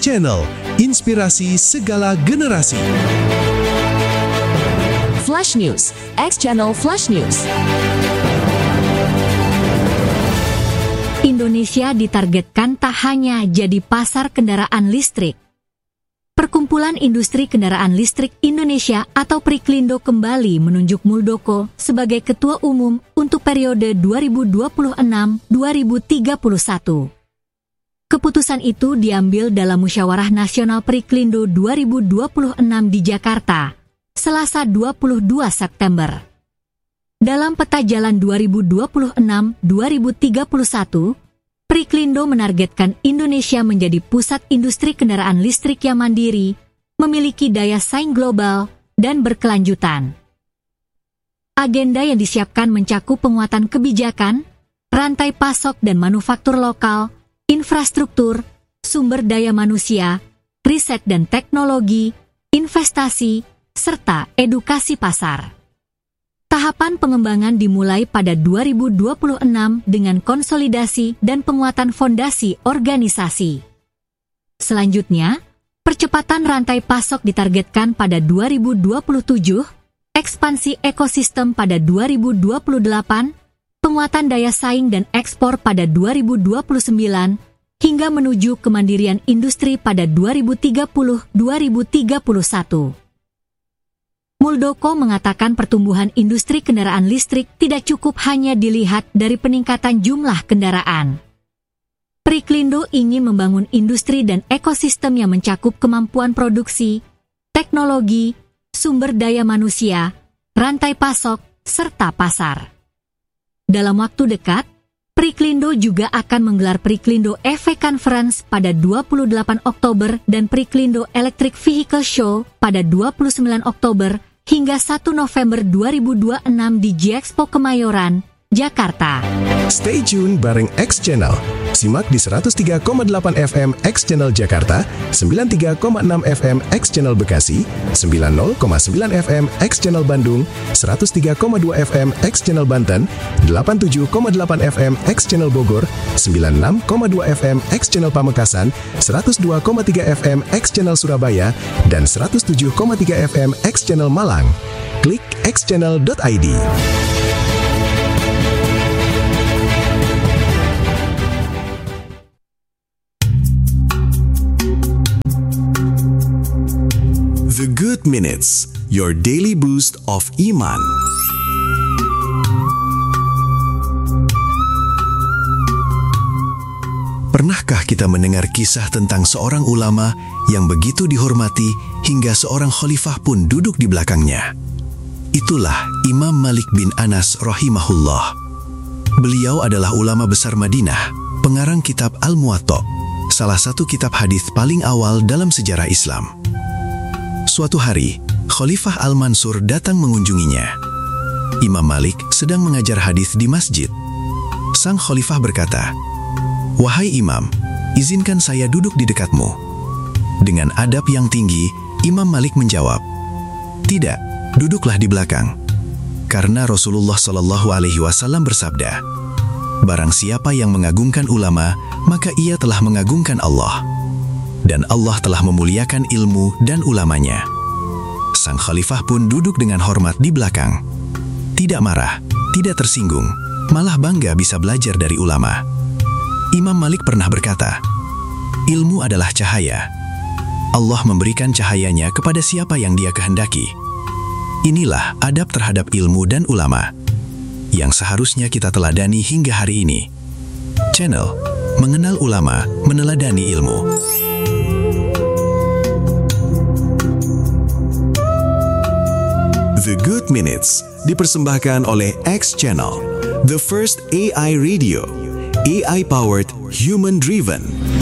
Channel, inspirasi segala generasi. Flash News, X Channel Flash News. Indonesia ditargetkan tak hanya jadi pasar kendaraan listrik. Perkumpulan Industri Kendaraan Listrik Indonesia atau Priklindo kembali menunjuk Muldoko sebagai Ketua Umum untuk periode 2026-2031. Keputusan itu diambil dalam Musyawarah Nasional Priklindo 2026 di Jakarta, Selasa 22 September. Dalam peta jalan 2026-2031, Priklindo menargetkan Indonesia menjadi pusat industri kendaraan listrik yang mandiri, memiliki daya saing global, dan berkelanjutan. Agenda yang disiapkan mencakup penguatan kebijakan, rantai pasok dan manufaktur lokal, infrastruktur, sumber daya manusia, riset dan teknologi, investasi, serta edukasi pasar. Tahapan pengembangan dimulai pada 2026 dengan konsolidasi dan penguatan fondasi organisasi. Selanjutnya, percepatan rantai pasok ditargetkan pada 2027, ekspansi ekosistem pada 2028, penguatan daya saing dan ekspor pada 2029, hingga menuju kemandirian industri pada 2030-2031. Muldoko mengatakan pertumbuhan industri kendaraan listrik tidak cukup hanya dilihat dari peningkatan jumlah kendaraan. Priklindo ingin membangun industri dan ekosistem yang mencakup kemampuan produksi, teknologi, sumber daya manusia, rantai pasok, serta pasar. Dalam waktu dekat, Priklindo juga akan menggelar Priklindo EV Conference pada 28 Oktober dan Priklindo Electric Vehicle Show pada 29 Oktober hingga 1 November 2026 di G-Expo Kemayoran, Jakarta. Stay tune bareng X Channel. Simak di 103,8 FM X Channel Jakarta, 93,6 FM X Channel Bekasi, 90,9 FM X Channel Bandung, 103,2 FM X Channel Banten, 87,8 FM X Channel Bogor, 96,2 FM X Channel Pamekasan, 102,3 FM X Channel Surabaya, dan 107,3 FM X Channel Malang. Klik xchannel.id. The Good Minutes, your daily boost of Iman. Pernahkah kita mendengar kisah tentang seorang ulama yang begitu dihormati hingga seorang khalifah pun duduk di belakangnya? Itulah Imam Malik bin Anas rahimahullah. Beliau adalah ulama besar Madinah, pengarang kitab Al-Muwatta, salah satu kitab hadis paling awal dalam sejarah Islam. Suatu hari, Khalifah Al-Mansur datang mengunjunginya. Imam Malik sedang mengajar hadis di masjid. Sang Khalifah berkata, "Wahai Imam, izinkan saya duduk di dekatmu." Dengan adab yang tinggi, Imam Malik menjawab, "Tidak, duduklah di belakang." Karena Rasulullah SAW bersabda, "Barang siapa yang mengagungkan ulama, maka ia telah mengagungkan Allah. Dan Allah telah memuliakan ilmu dan ulamanya." Sang khalifah pun duduk dengan hormat di belakang. Tidak marah, tidak tersinggung, malah bangga bisa belajar dari ulama. Imam Malik pernah berkata, "Ilmu adalah cahaya. Allah memberikan cahayanya kepada siapa yang Dia kehendaki." Inilah adab terhadap ilmu dan ulama yang seharusnya kita teladani hingga hari ini. Channel Mengenal Ulama, Meneladani Ilmu. The Good Minutes dipersembahkan oleh X Channel, the first AI radio, AI-powered, human-driven.